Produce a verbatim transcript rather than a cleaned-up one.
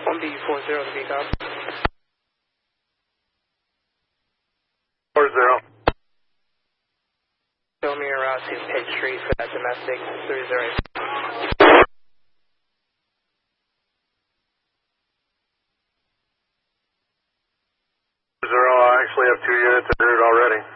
one B four zero to be up. four zero. Show me a route to Pitt Street for that domestic three zero. Zero, I actually have two units in route already.